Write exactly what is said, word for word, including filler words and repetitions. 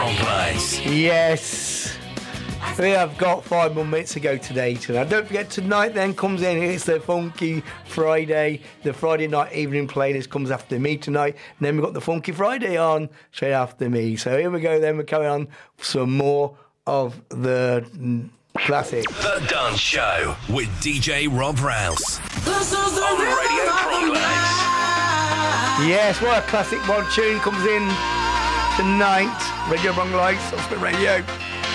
Place. Yes. We have got five more minutes to go today. Tonight. Don't forget, tonight then comes in, it's the Funky Friday, the Friday night evening playlist comes after me tonight. And then we've got the Funky Friday on straight after me. So here we go then, we're carrying on with some more of the classic. The Dance Show with D J Rob Rouse. This is the on Radio Progress. Yes, what a classic one tune comes in tonight. Radio Wrong Lights, on Spit Radio.